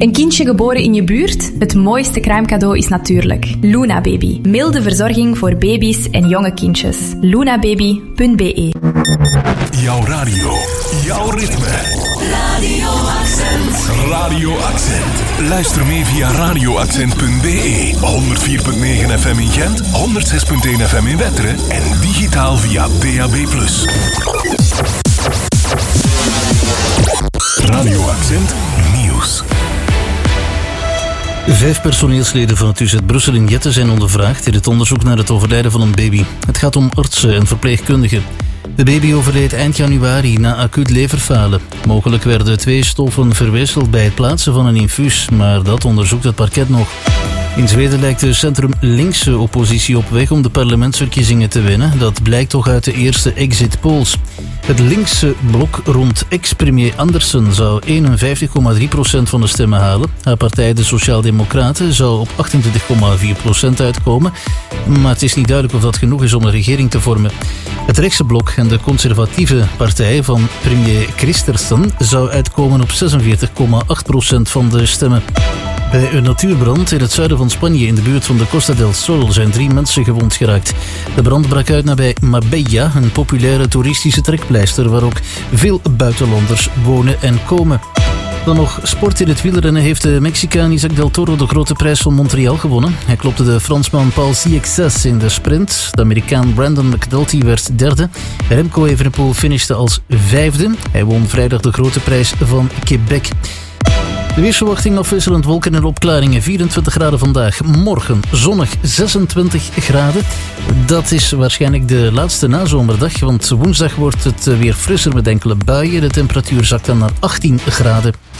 Een kindje geboren in je buurt? Het mooiste kruimcadeau is natuurlijk Luna Baby. Milde verzorging voor baby's en jonge kindjes. lunababy.be. Jouw radio, jouw ritme. Radio Accent. Radio Accent. Luister mee via radioaccent.be. 104.9 FM in Gent, 106.1 FM in Wetteren en digitaal via DAB+. Radio Accent Nieuws. 5 personeelsleden van het UZ Brussel in Jette zijn ondervraagd in het onderzoek naar het overlijden van een baby. Het gaat om artsen en verpleegkundigen. De baby overleed eind januari na acuut leverfalen. Mogelijk werden 2 stoffen verwisseld bij het plaatsen van een infuus, maar dat onderzoekt het parket nog. In Zweden lijkt de centrum-linkse oppositie op weg om de parlementsverkiezingen te winnen. Dat blijkt toch uit de eerste exit polls. Het linkse blok rond ex-premier Andersen zou 51,3% van de stemmen halen. Haar partij, de Sociaaldemocraten, zou op 28,4% uitkomen. Maar het is niet duidelijk of dat genoeg is om een regering te vormen. Het rechtse blok en de conservatieve partij van premier Christensen zou uitkomen op 46,8% van de stemmen. Bij een natuurbrand in het zuiden van Spanje in de buurt van de Costa del Sol zijn 3 mensen gewond geraakt. De brand brak uit nabij Marbella, een populaire toeristische trekpleister waar ook veel buitenlanders wonen en komen. Dan nog sport in het wielrennen heeft de Mexicaan Isaac Del Toro de grote prijs van Montreal gewonnen. Hij klopte de Fransman Paul Ciexes in de sprint. De Amerikaan Brandon McNulty werd derde. Remco Evenepoel finishte als 5e. Hij won vrijdag de grote prijs van Quebec. De weersverwachting afwisselend wolken en opklaringen. 24 graden vandaag. Morgen zonnig 26 graden. Dat is waarschijnlijk de laatste nazomerdag, want woensdag wordt het weer frisser met enkele buien. De temperatuur zakt dan naar 18 graden.